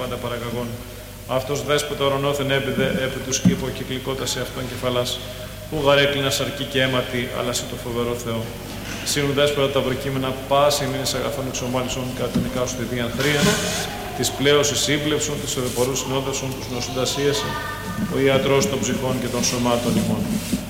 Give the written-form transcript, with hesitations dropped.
πάντα παραγαγών. Αυτός δέσποτα ορονόθεν έπαιδε επί του σκήπο κυκλικότα σε αυτόν κεφαλάς. Ου γαρέκλεινα σαρκή και αίματι, αλλά σε το φοβερό Θεό. Σύνου δέσποτα τα προκείμενα πάση μήνες αγαθών εξομάλισον κατά την εικάσου τη δίαν χρία. Της πλέωση σύμπλευσον, της οδεπορούς συνόδωσον, τους νοσούντας ίεσαι, ο ιατρός των ψυχών και των σωμάτων ημών.